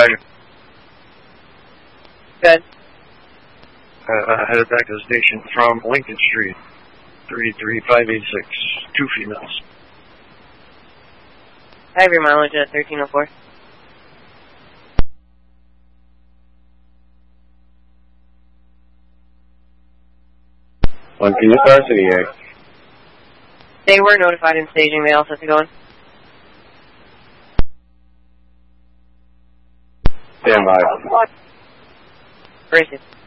Spider. Good. Headed back to the station from Lincoln Street. 33586. 2 females. I have your mileage at 1304. Can you start City Air? They were notified in staging. They all set to go in. Stand by. Braces.